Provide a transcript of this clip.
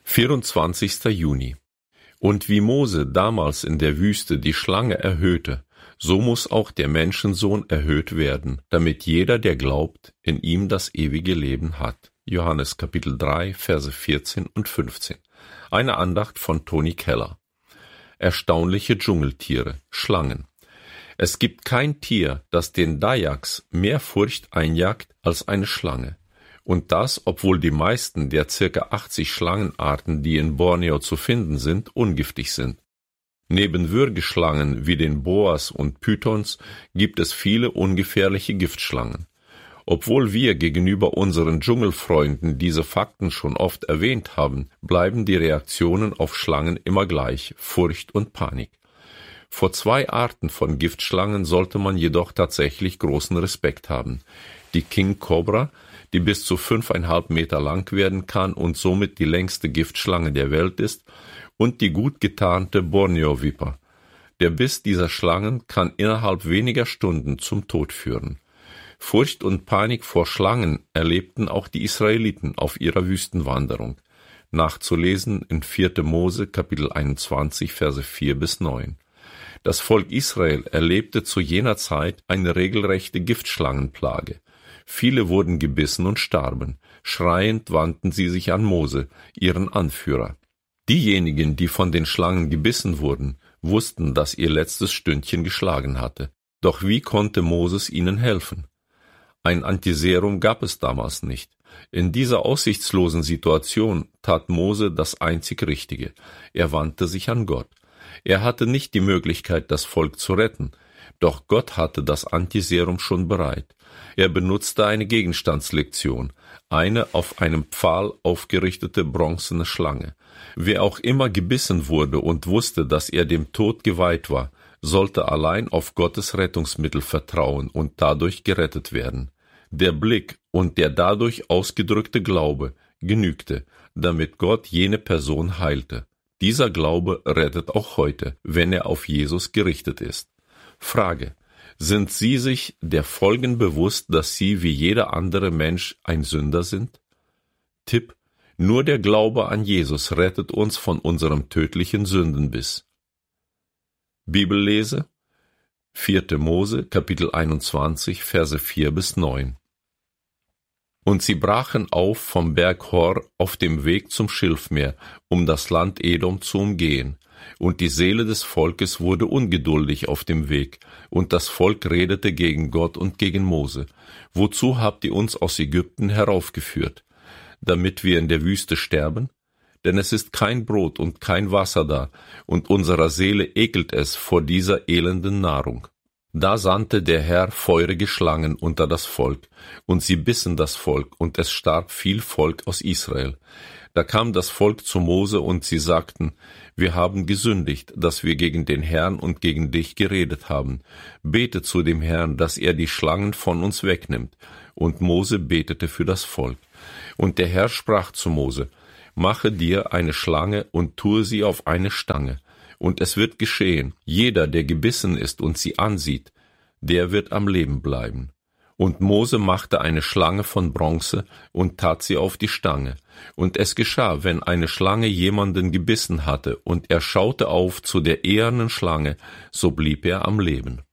24. Juni. Und wie Mose damals in der Wüste die Schlange erhöhte, so muss auch der Menschensohn erhöht werden, damit jeder, der glaubt, in ihm das ewige Leben hat. Johannes Kapitel 3, Verse 14 und 15. Eine Andacht von Toni Keller. Erstaunliche Dschungeltiere, Schlangen. Es gibt kein Tier, das den Dayaks mehr Furcht einjagt als eine Schlange. Und das, obwohl die meisten der ca. 80 Schlangenarten, die in Borneo zu finden sind, ungiftig sind. Neben Würgeschlangen wie den Boas und Pythons gibt es viele ungefährliche Giftschlangen. Obwohl wir gegenüber unseren Dschungelfreunden diese Fakten schon oft erwähnt haben, bleiben die Reaktionen auf Schlangen immer gleich: Furcht und Panik. Vor 2 Arten von Giftschlangen sollte man jedoch tatsächlich großen Respekt haben. Die King Cobra, die bis zu 5,5 Meter lang werden kann und somit die längste Giftschlange der Welt ist, und die gut getarnte Borneo-Viper. Der Biss dieser Schlangen kann innerhalb weniger Stunden zum Tod führen. Furcht und Panik vor Schlangen erlebten auch die Israeliten auf ihrer Wüstenwanderung. Nachzulesen in 4. Mose, Kapitel 21, Verse 4 bis 9. Das Volk Israel erlebte zu jener Zeit eine regelrechte Giftschlangenplage. Viele wurden gebissen und starben. Schreiend wandten sie sich an Mose, ihren Anführer. Diejenigen, die von den Schlangen gebissen wurden, wussten, dass ihr letztes Stündchen geschlagen hatte. Doch wie konnte Moses ihnen helfen? Ein Antiserum gab es damals nicht. In dieser aussichtslosen Situation tat Mose das einzig Richtige. Er wandte sich an Gott. Er hatte nicht die Möglichkeit, das Volk zu retten, doch Gott hatte das Antiserum schon bereit. Er benutzte eine Gegenstandslektion, eine auf einem Pfahl aufgerichtete bronzene Schlange. Wer auch immer gebissen wurde und wusste, dass er dem Tod geweiht war, sollte allein auf Gottes Rettungsmittel vertrauen und dadurch gerettet werden. Der Blick und der dadurch ausgedrückte Glaube genügte, damit Gott jene Person heilte. Dieser Glaube rettet auch heute, wenn er auf Jesus gerichtet ist. Frage: Sind Sie sich der Folgen bewusst, dass Sie wie jeder andere Mensch ein Sünder sind? Tipp: Nur der Glaube an Jesus rettet uns von unserem tödlichen Sündenbiss. Bibellese: 4. Mose, Kapitel 21, Verse 4 bis 9. Und sie brachen auf vom Berg Hor auf dem Weg zum Schilfmeer, um das Land Edom zu umgehen. Und die Seele des Volkes wurde ungeduldig auf dem Weg, und das Volk redete gegen Gott und gegen Mose: Wozu habt ihr uns aus Ägypten heraufgeführt? Damit wir in der Wüste sterben? Denn es ist kein Brot und kein Wasser da, und unserer Seele ekelt es vor dieser elenden Nahrung. Da sandte der Herr feurige Schlangen unter das Volk, und sie bissen das Volk, und es starb viel Volk aus Israel. Da kam das Volk zu Mose, und sie sagten: Wir haben gesündigt, dass wir gegen den Herrn und gegen dich geredet haben. Bete zu dem Herrn, dass er die Schlangen von uns wegnimmt. Und Mose betete für das Volk. Und der Herr sprach zu Mose: Mache dir eine Schlange und tue sie auf eine Stange. Und es wird geschehen, jeder, der gebissen ist und sie ansieht, der wird am Leben bleiben. Und Mose machte eine Schlange von Bronze und tat sie auf die Stange. Und es geschah, wenn eine Schlange jemanden gebissen hatte, und er schaute auf zu der ehernen Schlange, so blieb er am Leben.